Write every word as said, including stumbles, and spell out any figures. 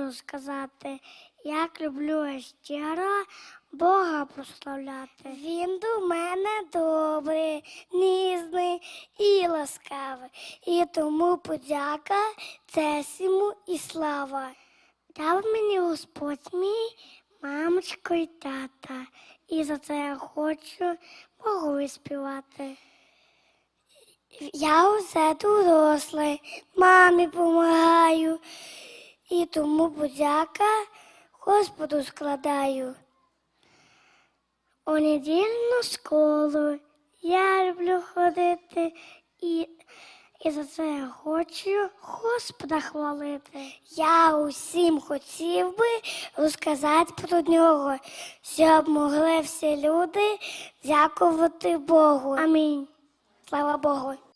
розказати, як люблю я щиро Бога прославляти. Він до мене добрий, ніжний і ласкавий, і тому подяка, честь йому і слава. Дав мені Господь мій мамочку і тата, і за це я хочу Богу співати. Я усе дорослий, мамі помагаю, і тому подяка Господу складаю. У недільну школу я люблю ходити, і, і за це я хочу Господа хвалити. Я усім хотів би розказати про нього, щоб могли всі люди дякувати Богу. Амінь. Слава Богу.